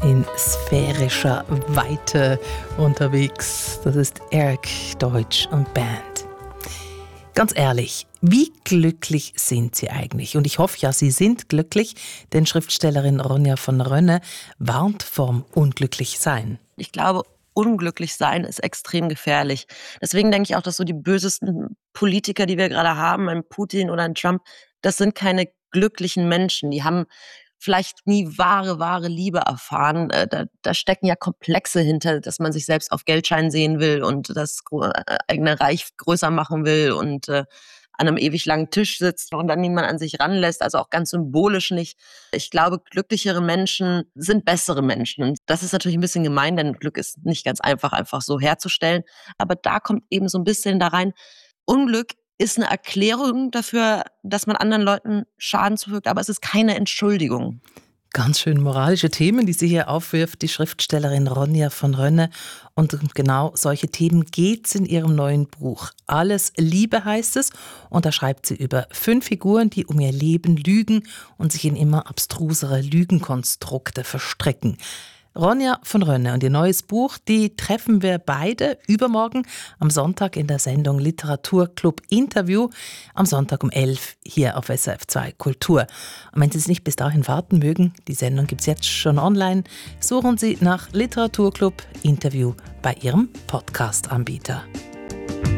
in sphärischer Weite unterwegs. Das ist Eric Deutsch und Band. Ganz ehrlich, wie glücklich sind Sie eigentlich? Und ich hoffe ja, Sie sind glücklich, denn Schriftstellerin Ronja von Rönne warnt vorm Unglücklichsein. Ich glaube, unglücklich sein ist extrem gefährlich. Deswegen denke ich auch, dass so die bösesten Politiker, die wir gerade haben, ein Putin oder ein Trump, das sind keine glücklichen Menschen. Die haben vielleicht nie wahre Liebe erfahren. Da stecken ja Komplexe hinter, dass man sich selbst auf Geldschein sehen will und das eigene Reich größer machen will und an einem ewig langen Tisch sitzt und dann niemand an sich ranlässt, also auch ganz symbolisch nicht. Ich glaube, glücklichere Menschen sind bessere Menschen. Und das ist natürlich ein bisschen gemein, denn Glück ist nicht ganz einfach so herzustellen. Aber da kommt eben so ein bisschen da rein, Unglück ist eine Erklärung dafür, dass man anderen Leuten Schaden zufügt, aber es ist keine Entschuldigung. Ganz schön moralische Themen, die sie hier aufwirft, die Schriftstellerin Ronja von Rönne. Und um genau solche Themen geht es in ihrem neuen Buch. Alles Liebe heißt es. Und da schreibt sie über 5 Figuren, die um ihr Leben lügen und sich in immer abstrusere Lügenkonstrukte verstricken. Ronja von Rönne und ihr neues Buch, die treffen wir beide übermorgen am Sonntag in der Sendung Literaturclub Interview, am Sonntag um 11 hier auf SRF 2 Kultur. Und wenn Sie es nicht bis dahin warten mögen, die Sendung gibt es jetzt schon online, suchen Sie nach Literaturclub Interview bei Ihrem Podcast-Anbieter.